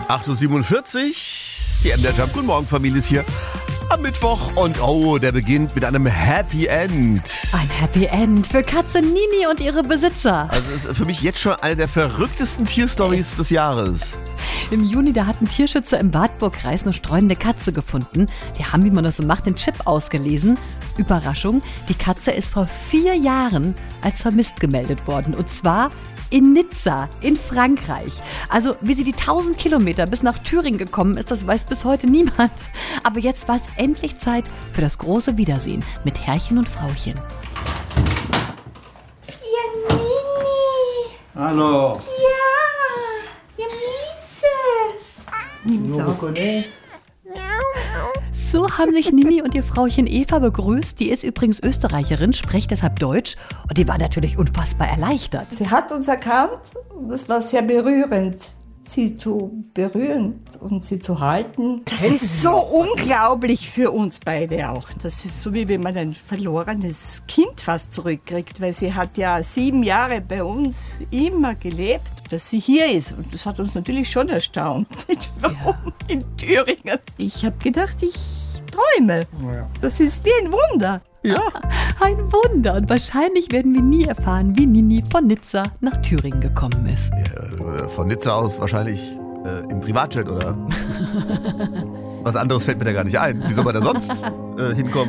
8.47 Uhr, die MDR Jump. Guten Morgen, Familie ist hier am Mittwoch und der beginnt mit einem Happy End. Ein Happy End für Katze Nini und ihre Besitzer. Also ist für mich jetzt schon eine der verrücktesten Tierstories des Jahres. Im Juni, da hatten Tierschützer im Wartburgkreis eine streunende Katze gefunden. Die haben, wie man das so macht, den Chip ausgelesen. Überraschung, die Katze ist vor 4 Jahren als vermisst gemeldet worden. Und zwar in Nizza, in Frankreich. Also wie sie die 1000 Kilometer bis nach Thüringen gekommen ist, das weiß bis heute niemand. Aber jetzt war es endlich Zeit für das große Wiedersehen mit Herrchen und Frauchen. Ja, Nini. Hallo. Ja, ihr Mieze. Nimm's auf. So haben sich Nini und ihr Frauchen Eva begrüßt. Die ist übrigens Österreicherin, spricht deshalb Deutsch. Und die war natürlich unfassbar erleichtert. Sie hat uns erkannt und es war sehr berührend, sie zu berühren und sie zu halten. Das ist so unglaublich für uns beide auch. Das ist so, wie wenn man ein verlorenes Kind fast zurückkriegt, weil sie hat ja 7 Jahre bei uns immer gelebt, dass sie hier ist. Und das hat uns natürlich schon erstaunt. Warum in Thüringen? Ich habe gedacht, ich träume. Das ist wie ein Wunder. Ja. Ein Wunder. Und wahrscheinlich werden wir nie erfahren, wie Nini von Nizza nach Thüringen gekommen ist. Ja, von Nizza aus wahrscheinlich im Privatjet oder was anderes fällt mir da gar nicht ein. Wie soll man da sonst hinkommen?